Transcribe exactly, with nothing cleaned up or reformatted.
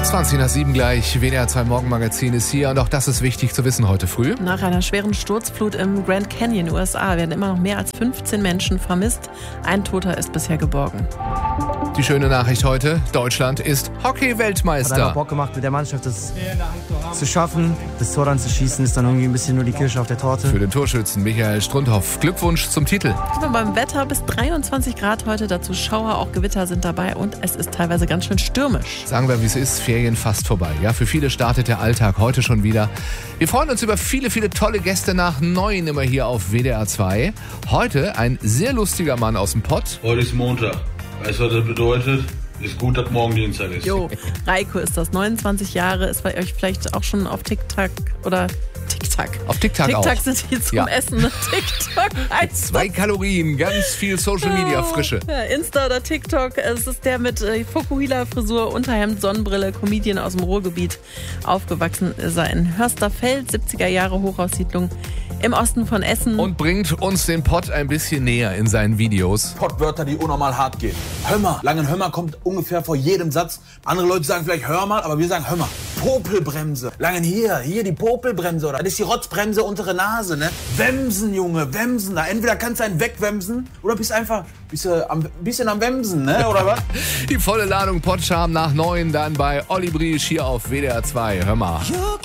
zwanzig nach sieben gleich, W D R zwei Morgenmagazin ist hier und auch das ist wichtig zu wissen heute früh. Nach einer schweren Sturzflut im Grand Canyon, U S A, werden immer noch mehr als fünfzehn Menschen vermisst. Ein Toter ist bisher geborgen. Die schöne Nachricht heute, Deutschland ist Hockey-Weltmeister. Hat einfach Bock gemacht, mit der Mannschaft das zu schaffen. Das Tor dann zu schießen, ist dann irgendwie ein bisschen nur die Kirsche auf der Torte. Für den Torschützen Michael Strundhoff, Glückwunsch zum Titel. Wir beim Wetter bis dreiundzwanzig Grad heute, dazu Schauer, auch Gewitter sind dabei und es ist teilweise ganz schön stürmisch. Sagen wir, wie es ist, Ferien fast vorbei. Ja, für viele startet der Alltag heute schon wieder. Wir freuen uns über viele, viele tolle Gäste nach neun immer hier auf W D R zwei. Heute ein sehr lustiger Mann aus dem Pott. Heute ist Montag. Weißt du, was das bedeutet? Ist gut, dass morgen Dienstag ist. Jo, Reiko ist das, neunundzwanzig Jahre, ist bei euch vielleicht auch schon auf TikTok oder TikTok. Auf TikTok auch. TikTok sind die zum Ja. Essen. TikTok heißt Zwei Kalorien, ganz viel Social Media Frische. Ja, Insta oder TikTok, es ist der mit äh, Fukuhila-Frisur, Unterhemd, Sonnenbrille, Comedian aus dem Ruhrgebiet. Aufgewachsen ist er in Hörsterfeld, siebziger Jahre Hochhaussiedlung im Osten von Essen. Und bringt uns den Pott ein bisschen näher in seinen Videos. Pottwörter, die unnormal hart gehen. Hör mal. Langen Hör mal kommt ungefähr vor jedem Satz. Andere Leute sagen vielleicht hör mal, aber wir sagen hör mal. Popelbremse. Langen hier, hier die Popelbremse. Oder das ist die Rotzbremse, untere Nase, ne? Wemsen, Junge, Wemsen. Da entweder kannst du einen wegwemsen oder bist einfach bist du am, bisschen am Wemsen, ne? Oder was? Die volle Ladung Pottscham nach neun, dann bei Olli Briesch hier auf W D R zwei. Hör mal.